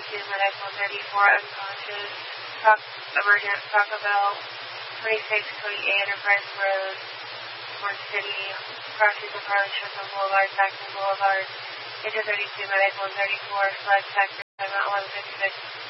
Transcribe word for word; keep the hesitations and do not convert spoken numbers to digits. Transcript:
thirty-two, medical thirty-four, unconscious. Talk, emergent Taco Bell, twenty-six twenty-eight Enterprise Road, Orange City, crossing the car, Strickland Boulevard, Saxon Boulevard, into thirty-two, medical thirty-four, select sector, eleven fifty-six.